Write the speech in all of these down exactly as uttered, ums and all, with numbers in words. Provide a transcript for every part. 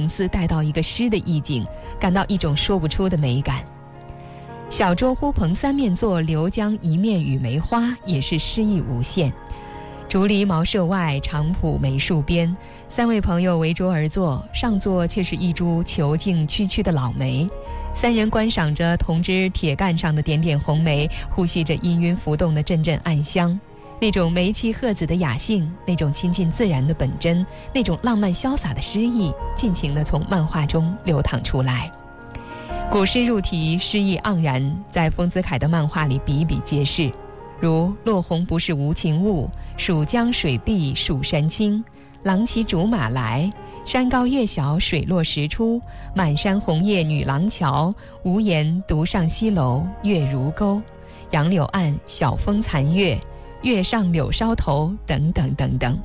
层次带到一个诗的意境，感到一种说不出的美感。小舟呼朋三面坐，流江一面雨梅花也是诗意无限。竹篱茅舍外，长圃梅树边，三位朋友围桌而坐，上座却是一株遒劲曲曲的老梅。三人观赏着铜枝铁干上的点点红梅，呼吸着氤氲浮动的阵阵暗香。那种梅妻鹤子的雅兴，那种亲近自然的本真，那种浪漫潇洒的诗意，尽情地从漫画中流淌出来。古诗入题，诗意盎然，在丰子恺的漫画里比比皆是，如落红不是无情物，蜀江水碧蜀山青，郎骑竹马来，山高月小水落石出，满山红叶女郎桥，无言独上西楼月如钩，杨柳岸晓风残月，月上柳梢头，等等等等。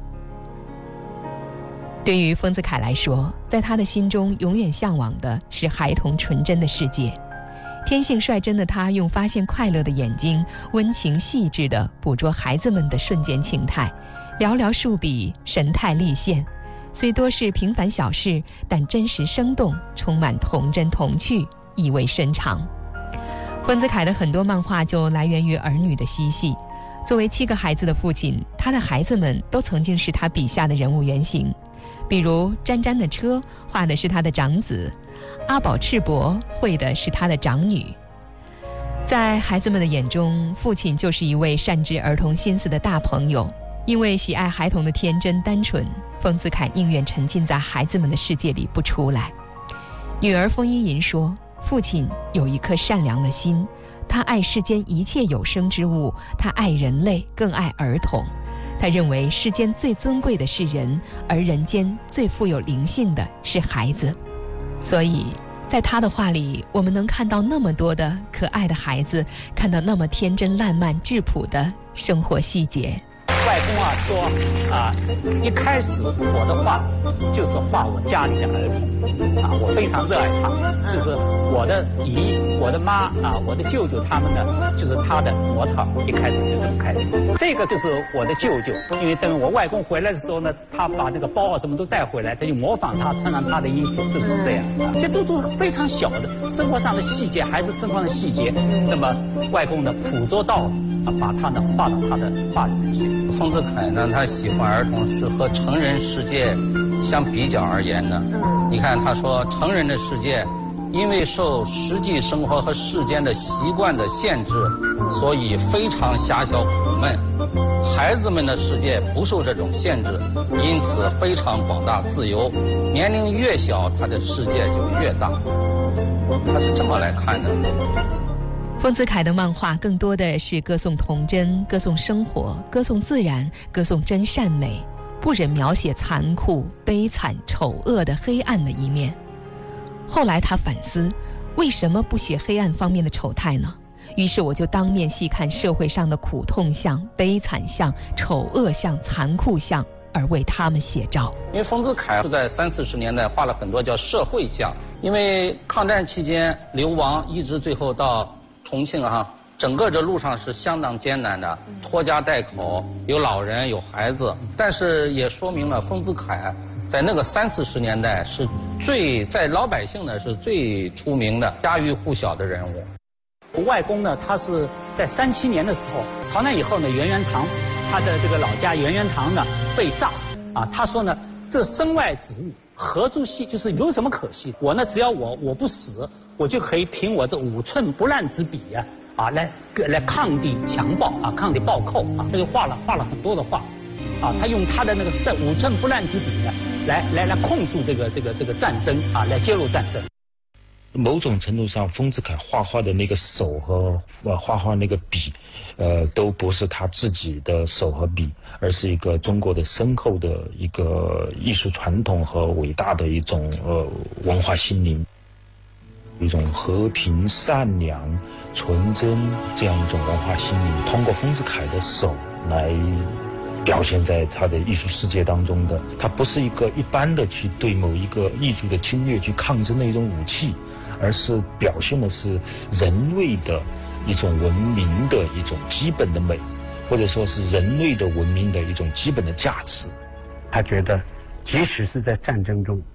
对于丰子恺来说，在他的心中永远向往的是孩童纯真的世界。天性率真的他，用发现快乐的眼睛，温情细致地捕捉孩子们的瞬间情态，寥寥数笔，神态立现。虽多是平凡小事，但真实生动，充满童真童趣，意味深长。丰子恺的很多漫画就来源于儿女的嬉戏。作为七个孩子的父亲，他的孩子们都曾经是他笔下的人物原型。比如詹詹的车画的是他的长子，阿宝赤膊绘的是他的长女。在孩子们的眼中，父亲就是一位善知儿童心思的大朋友。因为喜爱孩童的天真单纯，丰子恺宁愿沉浸在孩子们的世界里不出来。女儿丰依银说，父亲有一颗善良的心，他爱世间一切有生之物，他爱人类，更爱儿童。他认为世间最尊贵的是人，而人间最富有灵性的是孩子。所以在他的画里，我们能看到那么多的可爱的孩子，看到那么天真烂漫质朴的生活细节。 外公啊说啊，一开始我的画就是画我家里的儿童啊，我非常热爱他，就是我的姨、我的妈啊、我的舅舅他们呢，就是他的模特，一开始就这么开始。这个就是我的舅舅，因为等我外公回来的时候呢，他把这个包啊什么都带回来，他就模仿他，穿上他的衣服，就是这样。这都都非常小的生活上的细节，孩子生活上的细节，那么外公呢捕捉到。啊，把他呢画到他的画里面去。 丰子恺呢，他喜欢儿童是和成人世界相比较而言呢。嗯，你看他说，成人的世界因为受实际生活和世间的习惯的限制，所以非常狭小苦闷。孩子们的世界不受这种限制，因此非常广大自由。年龄越小，他的世界就越大。他是这么来看的。 丰子恺的漫画更多的是歌颂童真，歌颂生活，歌颂自然，歌颂真善美，不忍描写残酷、悲惨、丑恶的黑暗的一面。后来他反思，为什么不写黑暗方面的丑态呢？于是我就当面细看社会上的苦痛相、悲惨相、丑恶相、残酷相，而为他们写照。 因为丰子恺是在三四十年代画了很多叫社会相，因为抗战期间流亡，一直最后到重庆哈，整个这路上是相当艰难的，拖家带口，有老人有孩子，但是也说明了丰子恺在那个三四十年代是最在老百姓呢是最出名的家喻户晓的人物。 我外公呢，他是在三七年的时候，逃难以后呢，圆圆堂，他的这个老家圆圆堂呢被炸啊，他说呢，这身外之物何足惜，就是有什么可惜？我呢，只要我我不死。我就可以凭我这五寸不烂之笔呀、啊，啊，来来抗敌强暴啊，抗敌暴寇啊，他就画了画了很多的画，啊，他用他的那个胜五寸不烂之笔呢，来来来控诉这个这个这个战争啊，来揭露战争。 某种程度上，丰子恺画画的那个手和呃画画那个笔，呃，都不是他自己的手和笔，而是一个中国的深厚的一个艺术传统和伟大的一种呃文化心灵。一种和平、善良、纯真这样一种文化心灵，通过丰子恺的手来表现在他的艺术世界当中的。它不是一个一般的去对某一个异族的侵略去抗争的一种武器，而是表现的是人类的一种文明的一种基本的美，或者说是人类的文明的一种基本的价值。 他觉得，即使是在战争中，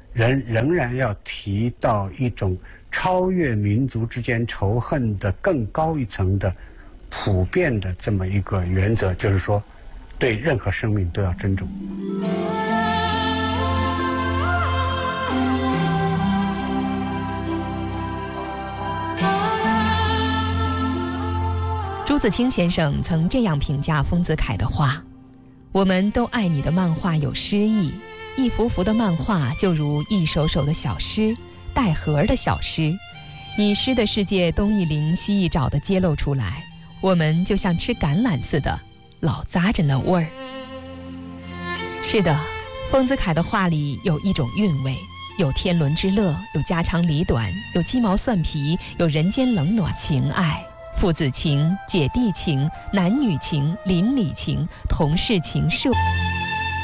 人仍然要提到一种超越民族之间仇恨的更高一层的普遍的这么一个原则，就是说对任何生命都要尊重。 朱自清先生曾这样评价丰子恺的话：我们都爱你的漫画有诗意，一幅幅的漫画就如一首首的小诗，带核的小诗，你诗的世界东一鳞西一爪地揭露出来，我们就像吃橄榄似的，老咂着那味儿。是的，丰子恺的画里有一种韵味，有天伦之乐，有家长里短，有鸡毛蒜皮，有人间冷暖情爱，父子情、姐弟情、男女情、邻里情、同事情、社